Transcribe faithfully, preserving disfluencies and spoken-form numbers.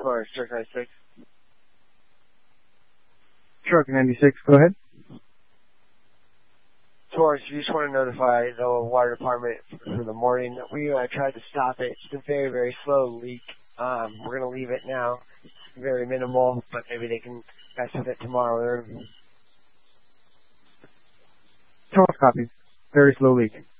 Taurus, Shark ninety-six. Shark ninety-six, go ahead. Taurus, we just want to notify the water department for the morning. We uh, tried to stop it. It's a very, very slow leak. Um, we're going to leave it now. It's very minimal, but maybe they can mess with it tomorrow. Taurus copy. Very slow leak.